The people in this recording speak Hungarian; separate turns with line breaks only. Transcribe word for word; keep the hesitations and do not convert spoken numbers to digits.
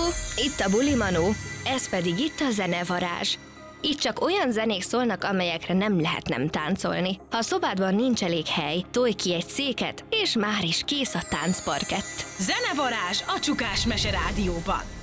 Itt a Buli Manó, ez pedig itt a Zenevarázs. Itt csak olyan zenék szólnak, amelyekre nem lehet nem táncolni. Ha a szobádban nincs elég hely, tolj ki egy széket, és már is kész a táncparkett.
Zenevarázs a Csukás Mese Rádióban.